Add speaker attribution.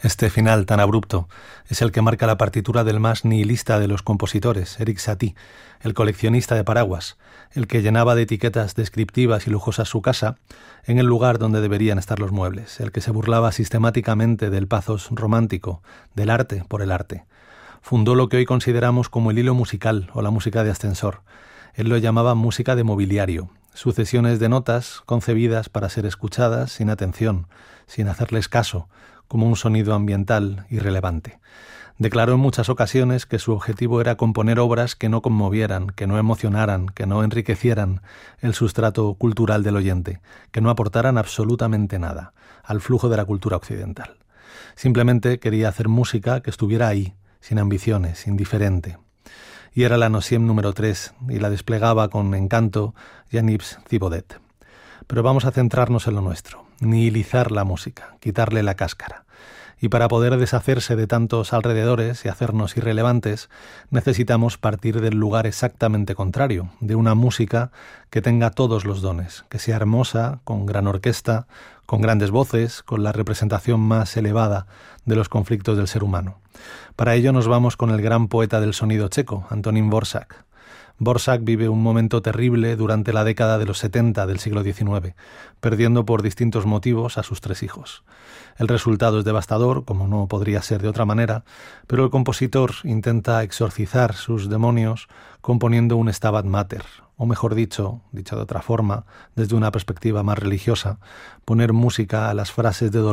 Speaker 1: Este final tan abrupto es el que marca la partitura del más nihilista de los compositores, Erik Satie, el coleccionista de paraguas, el que llenaba de etiquetas descriptivas y lujosas su casa en el lugar donde deberían estar los muebles, el que se burlaba sistemáticamente del pathos romántico, del arte por el arte. Fundó lo que hoy consideramos como el hilo musical o la música de ascensor. Él lo llamaba música de mobiliario, sucesiones de notas concebidas para ser escuchadas sin atención, sin hacerles caso, como un sonido ambiental irrelevante. Declaró en muchas ocasiones que su objetivo era componer obras que no conmovieran, que no emocionaran, que no enriquecieran el sustrato cultural del oyente, que no aportaran absolutamente nada al flujo de la cultura occidental. Simplemente quería hacer música que estuviera ahí, sin ambiciones, indiferente. Y era la Nociem número 3 y la desplegaba con encanto Jean-Yves Thibaudet. Pero vamos a centrarnos en lo nuestro, nihilizar la música, quitarle la cáscara. Y para poder deshacerse de tantos alrededores y hacernos irrelevantes, necesitamos partir del lugar exactamente contrario, de una música que tenga todos los dones, que sea hermosa, con gran orquesta, con grandes voces, con la representación más elevada de los conflictos del ser humano. Para ello nos vamos con el gran poeta del sonido checo, Antonín Dvořák. Dvořák vive un momento terrible durante la década de los 70 del siglo XIX, perdiendo por distintos motivos a sus 3 hijos. El resultado es devastador, como no podría ser de otra manera, pero el compositor intenta exorcizar sus demonios componiendo un Stabat Mater, o mejor dicho de otra forma, desde una perspectiva más religiosa, poner música a las frases de dolor